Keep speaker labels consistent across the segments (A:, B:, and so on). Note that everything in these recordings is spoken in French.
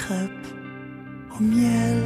A: crêpes au miel.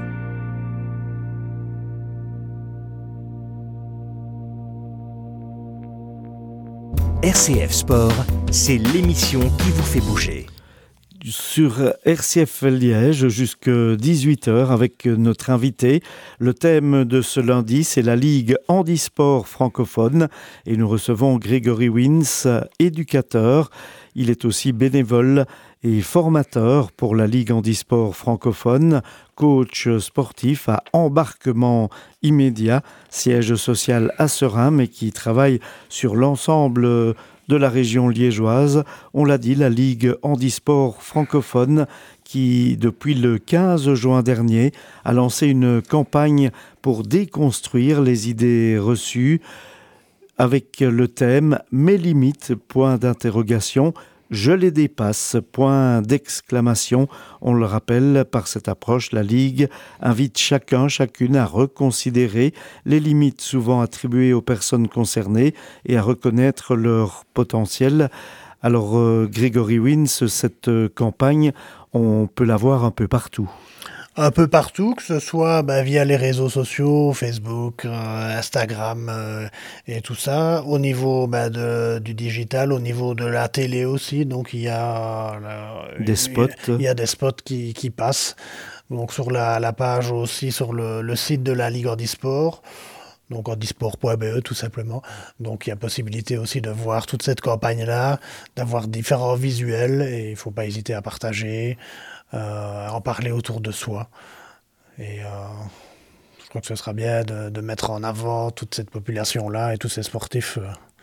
B: RCF Sport, c'est l'émission qui vous fait bouger.
C: Sur RCF Liège jusqu'à 18h avec notre invité. Le thème de ce lundi, c'est la Ligue Handisport francophone et nous recevons Grégory Wins, éducateur. Il est aussi bénévole et formateur pour la Ligue Handisport francophone, coach sportif à Embarquement Immédiat, siège social à Serein, mais qui travaille sur l'ensemble de la région liégeoise. On l'a dit, la Ligue Handisport francophone qui, depuis le 15 juin dernier, a lancé une campagne pour déconstruire les idées reçues avec le thème « Mes limites », point d'interrogation, « Je les dépasse », point d'exclamation. On le rappelle, par cette approche, la Ligue invite chacune à reconsidérer les limites souvent attribuées aux personnes concernées et à reconnaître leur potentiel. Alors, Grégory Wins, cette campagne, on peut la voir un peu partout.
D: Un peu partout, que ce soit via les réseaux sociaux, Facebook, Instagram et tout ça. Au niveau du digital, au niveau de la télé aussi, donc il y a
C: des spots.
D: Il y a des spots qui passent. Donc sur la page aussi, sur le site de la Ligue Handisport. Donc handisport.be tout simplement. Donc il y a possibilité aussi de voir toute cette campagne-là, d'avoir différents visuels et il ne faut pas hésiter à partager, à en parler autour de soi. Et je crois que ce sera bien de mettre en avant toute cette population-là et tous ces sportifs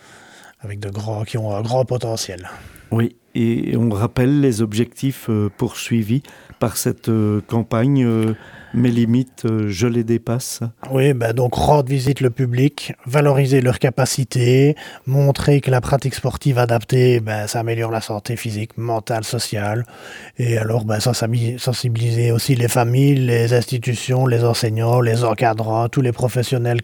D: qui ont un grand potentiel.
C: Oui, et on rappelle les objectifs poursuivis par cette campagne. Mes limites, je les dépasse.
D: Oui, donc rendre visite le public, valoriser leurs capacités, montrer que la pratique sportive adaptée, ça améliore la santé physique, mentale, sociale. Et alors, sensibiliser aussi les familles, les institutions, les enseignants, les encadrants, tous les professionnels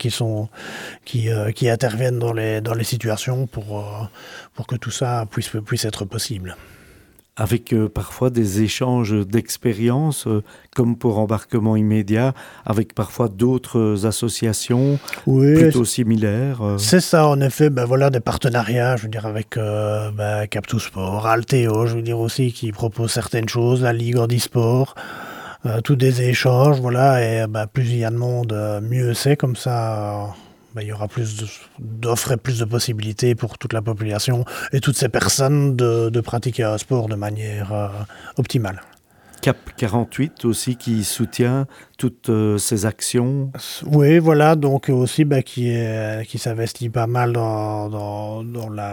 D: qui interviennent dans les situations pour que tout ça puisse être possible.
C: Avec parfois des échanges d'expériences, comme pour Embarquement Immédiat, avec parfois d'autres associations plutôt similaires.
D: C'est ça, en effet, des partenariats, je veux dire, avec Cap2 Sport, Alteo, je veux dire aussi, qui propose certaines choses, la Ligue Handisport, tous des échanges, et plus il y a de monde, mieux c'est, comme ça... il y aura plus d'offres et plus de possibilités pour toute la population et toutes ces personnes de pratiquer un sport de manière optimale.
C: Cap 48 aussi qui soutient toutes ces actions.
D: Oui, donc aussi qui s'investit pas mal dans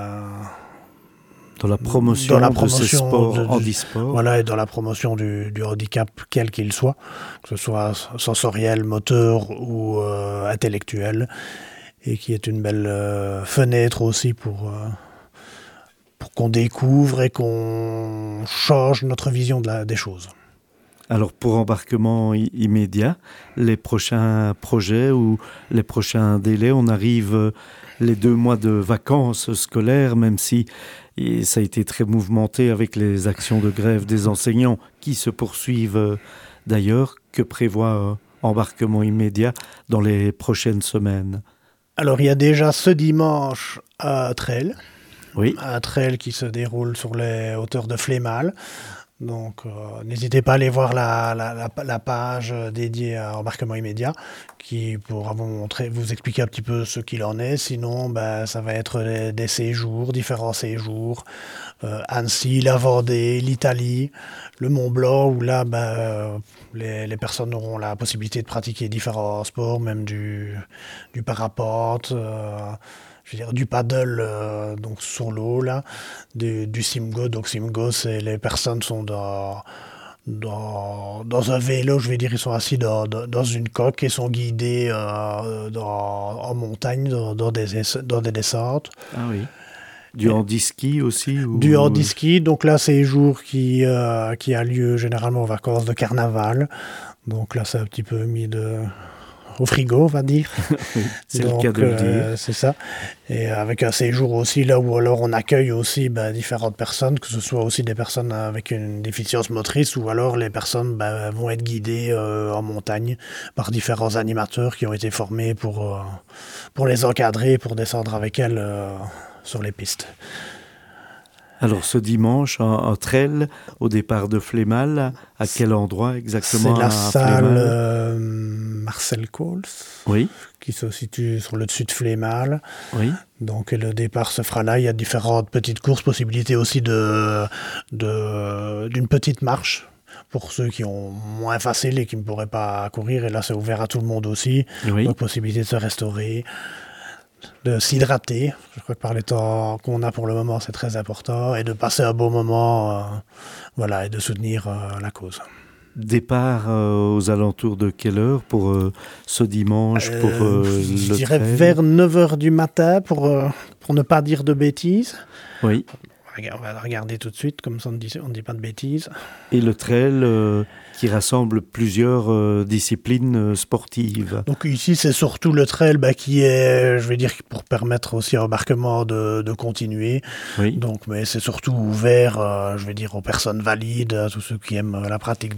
D: la promotion
C: de ces sports handisport.
D: Et dans la promotion du handicap, quel qu'il soit, que ce soit sensoriel, moteur ou intellectuel, et qui est une belle fenêtre aussi pour qu'on découvre et qu'on change notre vision des choses.
C: Alors pour Embarquement Immédiat, les prochains projets ou les prochains délais, on arrive les 2 mois de vacances scolaires, même si ça a été très mouvementé avec les actions de grève des enseignants qui se poursuivent d'ailleurs. Que prévoit Embarquement Immédiat dans les prochaines semaines ?
D: Alors il y a déjà ce dimanche un trail.
C: Oui.
D: Un trail qui se déroule sur les hauteurs de Flémal. Donc n'hésitez pas à aller voir la page dédiée à Embarquement Immédiat qui pourra vous expliquer un petit peu ce qu'il en est. Sinon, ça va être des séjours, différents séjours. Annecy, la Vendée, l'Italie, le Mont Blanc, où là, les personnes auront la possibilité de pratiquer différents sports, même du parapente, du paddle donc sur l'eau là, du Simgo. Donc Simgo, c'est les personnes sont dans un vélo, ils sont assis dans une coque et sont guidés en montagne dans des descentes.
C: Ah oui. Du handiski aussi
D: Du handiski, donc là c'est un jour qui a lieu généralement aux vacances de carnaval. Donc là c'est un petit peu mis de au frigo, on va dire.
C: C'est le cas de le dire.
D: C'est ça. Et avec un séjour aussi là où alors on accueille aussi différentes personnes, que ce soit aussi des personnes avec une déficience motrice ou alors les personnes vont être guidées en montagne par différents animateurs qui ont été formés pour les encadrer, pour descendre avec elles sur les pistes.
C: Alors ce dimanche, un trail au départ de Flémal, à quel endroit exactement?
D: C'est la
C: à
D: salle Marcel Coles,
C: oui.
D: qui se situe sur le dessus de Flémal.
C: Oui.
D: Donc le départ se fera là. Il y a différentes petites courses, possibilité aussi d'une petite marche pour ceux qui ont moins facile et qui ne pourraient pas courir. Et là, c'est ouvert à tout le monde aussi.
C: Oui.
D: Donc possibilité de se restaurer, de s'hydrater. Je crois que par les temps qu'on a pour le moment, c'est très important. Et de passer un beau moment et de soutenir la cause.
C: Départ aux alentours de quelle heure pour ce dimanche pour
D: je
C: le
D: dirais
C: trail?
D: vers 9h du matin pour ne pas dire de bêtises.
C: Oui.
D: On va regarder tout de suite, comme ça on ne dit pas de bêtises.
C: Et le trail qui rassemble plusieurs disciplines sportives.
D: Donc ici, c'est surtout le trail qui est, je vais dire, pour permettre aussi à l'embarquement de continuer.
C: Oui.
D: Donc, mais c'est surtout ouvert, je vais dire, aux personnes valides, à tous ceux qui aiment la pratique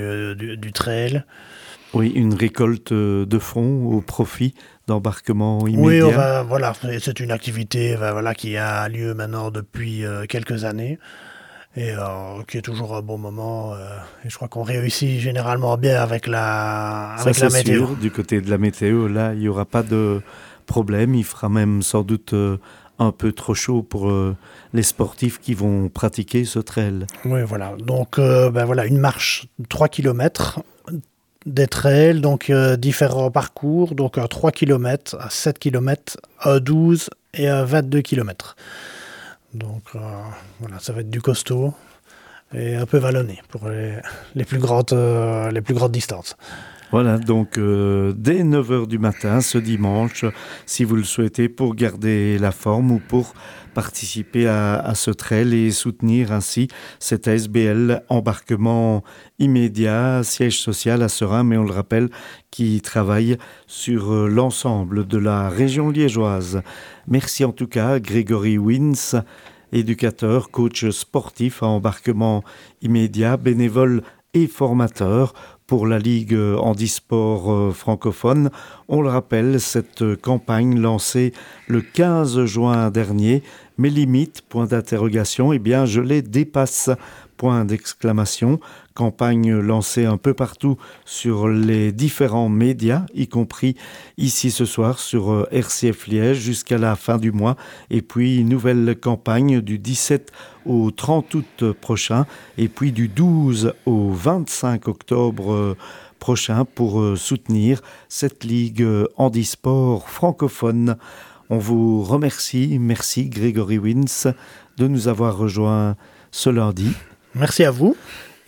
D: du trail.
C: Oui, une récolte de fonds au profit d'embarquement immédiat.
D: Oui, c'est une activité qui a lieu maintenant depuis quelques années et qui est toujours un bon moment. Et je crois qu'on réussit généralement bien avec la météo.
C: Sûr, du côté de la météo, là, il n'y aura pas de problème. Il fera même sans doute un peu trop chaud pour les sportifs qui vont pratiquer ce trail.
D: Oui, voilà. Donc, une marche 3 km. Des trails, donc différents parcours, donc un 3 km, un 7 km, un 12 et un 22 km. Donc ça va être du costaud et un peu vallonné pour les plus grandes distances.
C: Voilà, donc dès 9h du matin ce dimanche, si vous le souhaitez, pour garder la forme ou pour participer à ce trail et soutenir ainsi cet ASBL embarquement immédiat, siège social à Seraing, mais on le rappelle, qui travaille sur l'ensemble de la région liégeoise. Merci en tout cas Grégory Wins, éducateur, coach sportif à embarquement immédiat, bénévole et formateur pour la Ligue handisport francophone. On le rappelle, cette campagne lancée le 15 juin dernier, mes limites, point d'interrogation, eh bien je les dépasse, point d'exclamation. Campagne lancée un peu partout sur les différents médias, y compris ici ce soir sur RCF Liège jusqu'à la fin du mois. Et puis nouvelle campagne du 17 au 30 août prochain et puis du 12 au 25 octobre prochain pour soutenir cette Ligue handisport francophone. On vous remercie. Merci Grégory Wins de nous avoir rejoints ce lundi.
D: Merci à vous.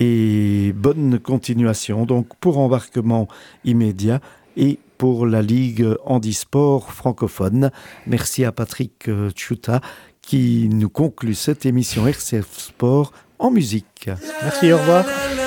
C: Et bonne continuation donc pour embarquement immédiat et pour la Ligue handisport francophone. Merci à Patrick Tchouta qui nous conclut cette émission RCF Sport en musique.
D: Merci, au revoir.